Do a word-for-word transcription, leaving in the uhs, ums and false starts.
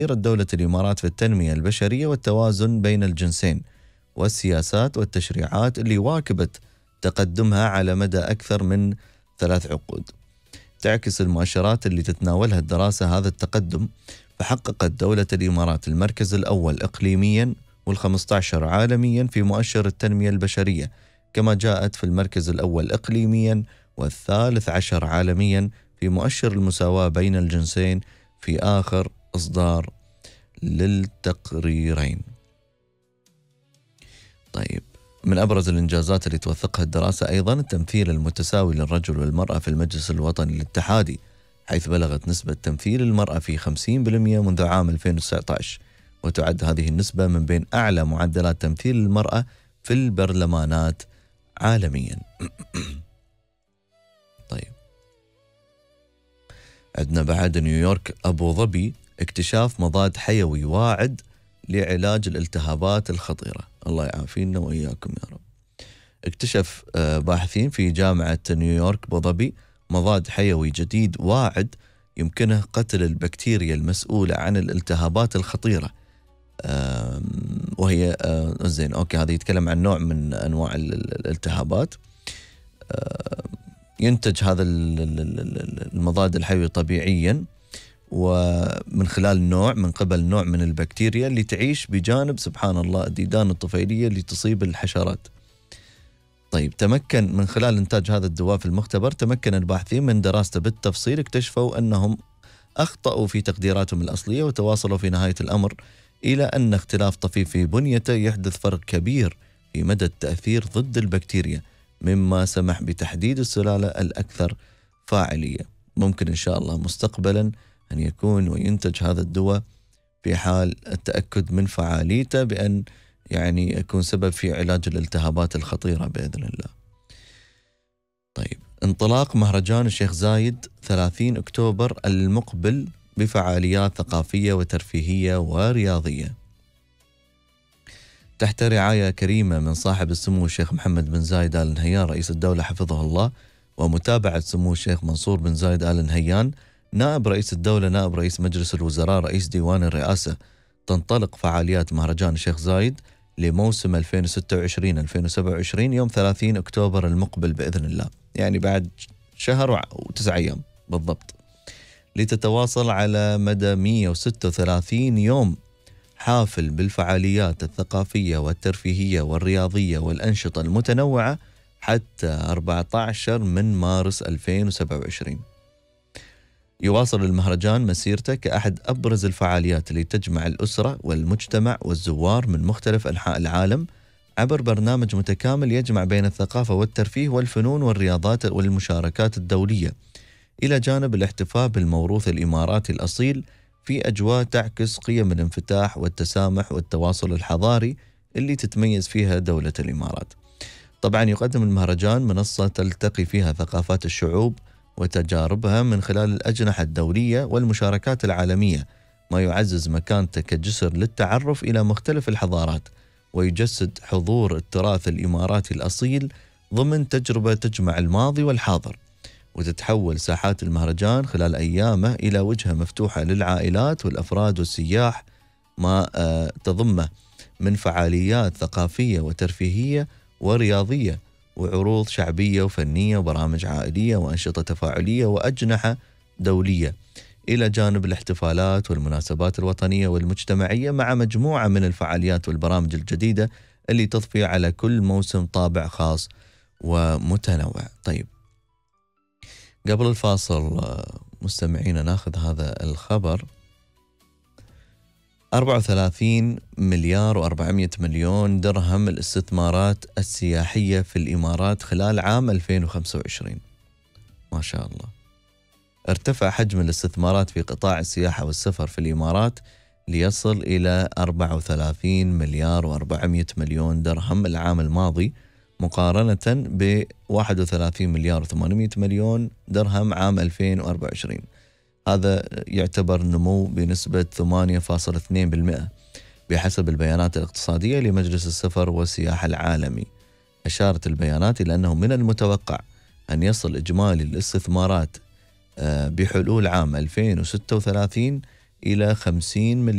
دولة الإمارات في التنمية البشرية والتوازن بين الجنسين والسياسات والتشريعات اللي واكبت تقدمها على مدى أكثر من ثلاث عقود. تعكس المؤشرات اللي تتناولها الدراسة هذا التقدم، فحققت دولة الإمارات المركز الأول إقليميا والخمسة عشر عالميا في مؤشر التنمية البشرية، كما جاءت في المركز الأول إقليميا والثالث عشر عالميا في مؤشر المساواة بين الجنسين في آخر إصدار للتقريرين. طيب، من أبرز الإنجازات اللي توثقها الدراسة أيضا التمثيل المتساوي للرجل والمرأة في المجلس الوطني الاتحادي، حيث بلغت نسبة تمثيل المرأة في خمسين بالمئة منذ عام ألفين وتسعة عشر، وتعد هذه النسبة من بين أعلى معدلات تمثيل المرأة في البرلمانات عالميا. طيب، عندنا بعد نيويورك أبو ظبي اكتشاف مضاد حيوي واعد لعلاج الالتهابات الخطيرة، الله يعافينا وإياكم يا رب. اكتشف باحثين في جامعة نيويورك أبو ظبي مضاد حيوي جديد واعد يمكنه قتل البكتيريا المسؤولة عن الالتهابات الخطيرة، وهي زين أوكي هذا يتكلم عن نوع من أنواع الالتهابات. ينتج هذا المضاد الحيوي طبيعيا ومن خلال نوع من قبل نوع من البكتيريا اللي تعيش بجانب سبحان الله الديدان الطفيلية اللي تصيب الحشرات. طيب، تمكن من خلال إنتاج هذا الدواء في المختبر تمكن الباحثين من دراسته بالتفصيل، اكتشفوا أنهم أخطأوا في تقديراتهم الأصلية وتواصلوا في نهاية الأمر إلى أن اختلاف طفيف في بنيته يحدث فرق كبير في مدى التأثير ضد البكتيريا، مما سمح بتحديد السلالة الأكثر فاعلية. ممكن إن شاء الله مستقبلا أن يكون وينتج هذا الدواء في حال التأكد من فعاليته بأن يعني يكون سبب في علاج الالتهابات الخطيرة بإذن الله. طيب، انطلاق مهرجان الشيخ زايد ثلاثين أكتوبر المقبل بفعاليات ثقافية وترفيهية ورياضية تحت رعاية كريمة من صاحب السمو الشيخ محمد بن زايد آل نهيان رئيس الدولة حفظه الله، ومتابعة سمو الشيخ منصور بن زايد آل نهيان نائب رئيس الدولة نائب رئيس مجلس الوزراء رئيس ديوان الرئاسة. تنطلق فعاليات مهرجان الشيخ زايد لموسم ألفين وستة وعشرين ألفين وسبعة وعشرين يوم ثلاثين أكتوبر المقبل بإذن الله، يعني بعد شهر وتسع أيام بالضبط، لتتواصل على مدى مئة وستة وثلاثين يوم حافل بالفعاليات الثقافية والترفيهية والرياضية والأنشطة المتنوعة حتى أربعة عشر من مارس ألفين وسبعة وعشرين. يواصل المهرجان مسيرته كأحد أبرز الفعاليات اللي تجمع الأسرة والمجتمع والزوار من مختلف أنحاء العالم عبر برنامج متكامل يجمع بين الثقافة والترفيه والفنون والرياضات والمشاركات الدولية، إلى جانب الاحتفاء بالموروث الإماراتي الأصيل في أجواء تعكس قيم الانفتاح والتسامح والتواصل الحضاري اللي تتميز فيها دولة الإمارات. طبعا يقدم المهرجان منصة تلتقي فيها ثقافات الشعوب وتجاربها من خلال الأجنحة الدولية والمشاركات العالمية، ما يعزز مكانته كجسر للتعرف إلى مختلف الحضارات، ويجسد حضور التراث الإماراتي الأصيل ضمن تجربة تجمع الماضي والحاضر. وتتحول ساحات المهرجان خلال أيامه إلى وجهة مفتوحة للعائلات والأفراد والسياح، ما تضمه من فعاليات ثقافية وترفيهية ورياضية وعروض شعبية وفنية وبرامج عائلية وأنشطة تفاعلية وأجنحة دولية، إلى جانب الاحتفالات والمناسبات الوطنية والمجتمعية، مع مجموعة من الفعاليات والبرامج الجديدة اللي تضفي على كل موسم طابع خاص ومتنوع. طيب، قبل الفاصل مستمعينا ناخذ هذا الخبر. أربعة وثلاثين مليار وأربعمئة مليون درهم الاستثمارات السياحية في الإمارات خلال عام ألفين وخمسة وعشرين، ما شاء الله. ارتفع حجم الاستثمارات في قطاع السياحة والسفر في الإمارات ليصل إلى أربعة وثلاثين مليار وأربعمئة مليون درهم العام الماضي، مقارنة ب واحد وثلاثين مليار وثمانمئة مليون درهم عام ألفين وأربعة وعشرين. هذا يعتبر نمو بنسبة ثمانية فاصلة اثنين بالمئة بحسب البيانات الاقتصادية لمجلس السفر والسياحة العالمي. أشارت البيانات إلى أنه من المتوقع أن يصل إجمالي الاستثمارات بحلول عام ألفين وستة وثلاثين إلى خمسين مليار